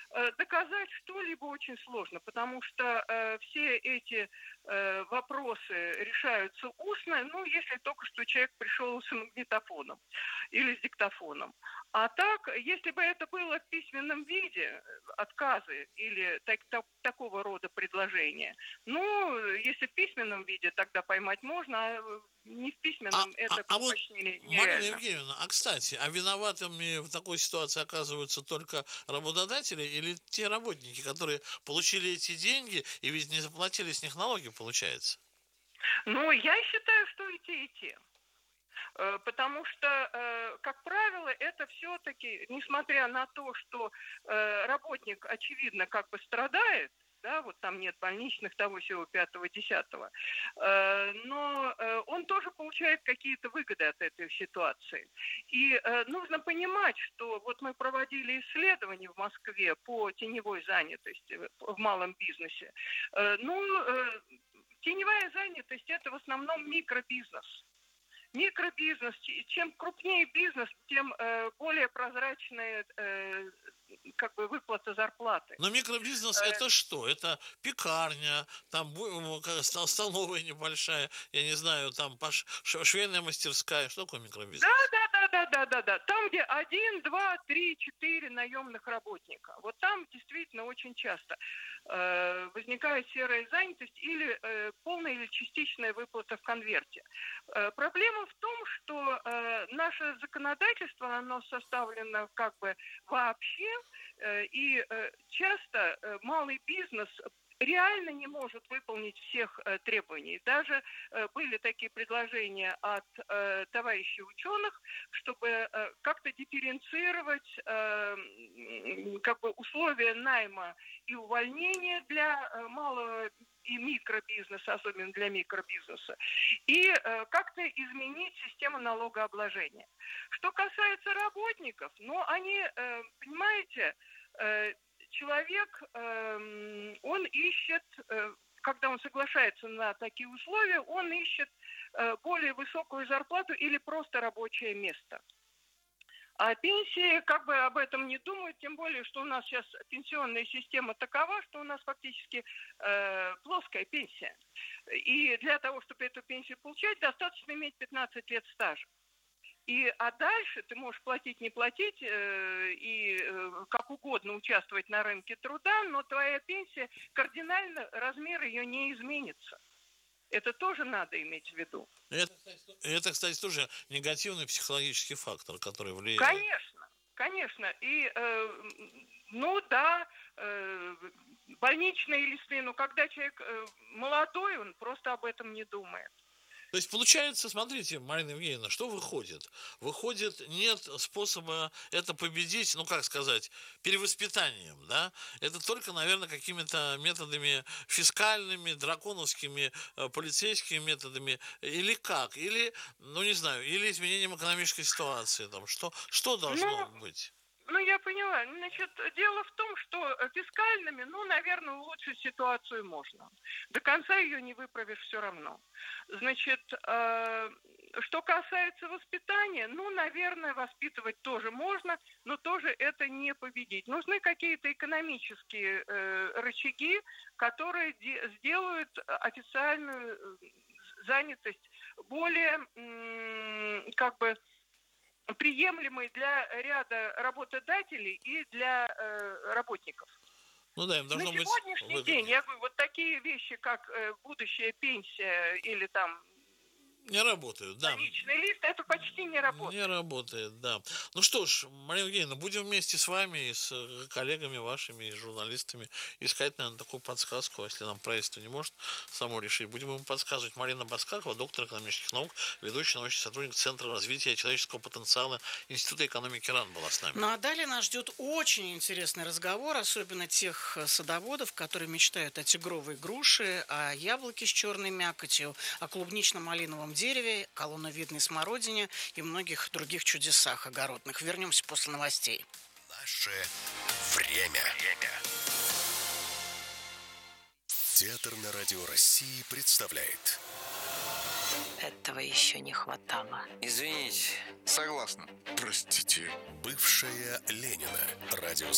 доказать что-либо очень сложно, потому что все эти вопросы решаются устно, ну, если только что человек пришел с магнитофоном или с диктофоном. А так, если бы это было в письменном виде, отказы или такого рода предложения, ну, если в письменном виде, тогда поймать можно, а не в письменном это Вот, почти Марина нереально. Евгеньевна, кстати, а виноватыми в такой ситуации оказываются только работодатели или те работники, которые получили эти деньги и ведь не заплатили с них налоги, получается? Ну, я считаю, что и те, и те. Потому что, как правило, это все-таки, несмотря на то, что работник, очевидно, как бы страдает, да, вот там нет больничных, того, сего, пятого, десятого, но он тоже получает какие-то выгоды от этой ситуации. И нужно понимать, что вот мы проводили исследования в Москве по теневой занятости в малом бизнесе. Теневая занятость – это в основном микробизнес. Микробизнес, чем крупнее бизнес, тем более прозрачная как бы выплата зарплаты. Но микробизнес это что? Это пекарня, там столовая небольшая, я не знаю, там швейная мастерская. Что такое микробизнес? Да. Там, где 1, 2, 3, 4 наемных работника. Вот там действительно очень часто возникает серая занятость или полная или частичная выплата в конверте. Проблема в том, что наше законодательство, оно составлено как бы вообще, и часто малый бизнес реально не может выполнить всех требований. Даже были такие предложения от товарищей ученых, чтобы как-то дифференцировать как бы условия найма и увольнения для малого и микробизнеса, особенно для микробизнеса, и как-то изменить систему налогообложения. Что касается работников, ну, они, понимаете, человек, он ищет, когда он соглашается на такие условия, он ищет более высокую зарплату или просто рабочее место. А пенсии как бы об этом не думают, тем более, что у нас сейчас пенсионная система такова, что у нас фактически плоская пенсия. И для того, чтобы эту пенсию получать, достаточно иметь 15 лет стажа. А дальше ты можешь платить, не платить и как угодно участвовать на рынке труда, но твоя пенсия кардинально, размер ее не изменится. Это тоже надо иметь в виду. Это, кстати, тоже негативный психологический фактор, который влияет. Конечно. И, ну да, больничные листы, но когда человек молодой, он просто об этом не думает. То есть, получается, смотрите, Марина Евгеньевна, что выходит? Выходит, нет способа это победить, ну, как сказать, перевоспитанием, да? Это только, наверное, какими-то методами фискальными, драконовскими, полицейскими методами, или как? Или, ну, не знаю, или изменением экономической ситуации, там, что должно быть? Ну, я поняла. Значит, дело в том, что фискальными, ну, наверное, улучшить ситуацию можно. До конца ее не выправишь все равно. Значит, что касается воспитания, ну, наверное, воспитывать тоже можно, но тоже это не победить. Нужны какие-то экономические рычаги, которые сделают официальную занятость более, как бы, приемлемый для ряда работодателей и для работников. Ну да, им На должно быть сегодняшний день, выгоднее. я говорю, вот такие вещи, как будущая пенсия или там Не работают, да. личный лист, это почти не Не работает. работает, да. Ну что ж, Марина Евгеньевна, будем вместе с вами и с коллегами вашими, и с журналистами искать, наверное, такую подсказку, если нам правительство не может само решить. Будем ему подсказывать. Марина Баскакова, доктор экономических наук, ведущий научный сотрудник Центра развития человеческого потенциала Института экономики РАН была с нами. Ну а далее нас ждет очень интересный разговор, особенно тех садоводов, которые мечтают о тигровой груше, о яблоке с черной мякотью, о клубнично-малиновом дереве, колонновидной смородине и многих других чудесах огородных. Вернемся после новостей. Наше время. Театр на радио России представляет. Этого еще не хватало. Извините. Согласна. Простите. Бывшая Ленина. Радио